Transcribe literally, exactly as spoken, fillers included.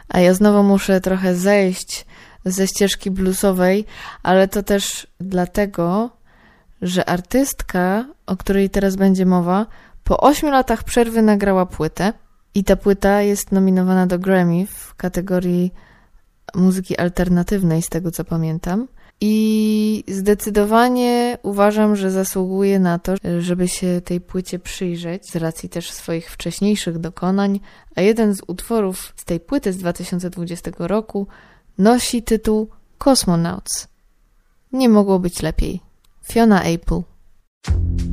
A ja znowu muszę trochę zejść ze ścieżki bluesowej, ale to też dlatego, że artystka, o której teraz będzie mowa, po ośmiu latach przerwy nagrała płytę i ta płyta jest nominowana do Grammy w kategorii muzyki alternatywnej, z tego co pamiętam. I zdecydowanie uważam, że zasługuje na to, żeby się tej płycie przyjrzeć z racji też swoich wcześniejszych dokonań, a jeden z utworów z tej płyty z dwa tysiące dwudziestego roku nosi tytuł Cosmonauts. Nie mogło być lepiej. Fiona Apple.